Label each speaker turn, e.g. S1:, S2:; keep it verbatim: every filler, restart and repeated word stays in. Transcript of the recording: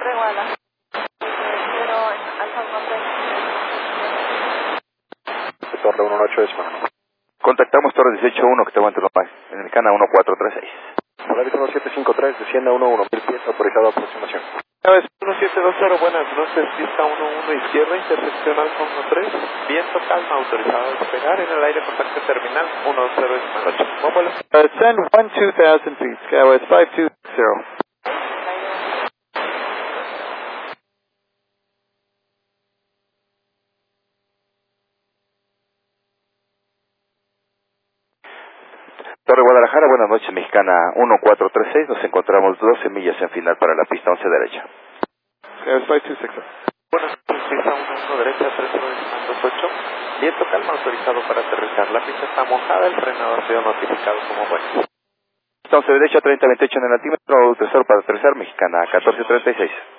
S1: Torre Guadalajara. Quiero Alfa Norte.
S2: Torre uno ocho es mano.
S3: Contactamos Torre dieciocho uno que te aguante en el Cana uno cuatro tres seis.
S2: Polaris uno siete cinco tres, descienda uno uno, mil pies, autorizado a aproximación.
S4: Aves uno siete dos cero, buenas noches, pista uno uno izquierda, intersección Alfa uno tres, viento calma, autorizado a despegar, en el aire contacto terminal uno cero es ocho. Buen vuelo.
S5: Uh, send one two thousand feet, Skywest five two zero.
S3: Torre Guadalajara, buenas noches, Mexicana uno cuatro tres seis, nos encontramos doce millas en final para la pista once derecha.
S5: Skywest five two six.
S4: Buenas noches, pista uno uno derecha, tres cero dos ocho, viento calma, autorizado para aterrizar, la pista está mojada, el frenado ha sido notificado como bueno.
S3: Pista once derecha, treinta veintiocho en el altímetro, tesoro para aterrizar, Mexicana catorce treinta y seis.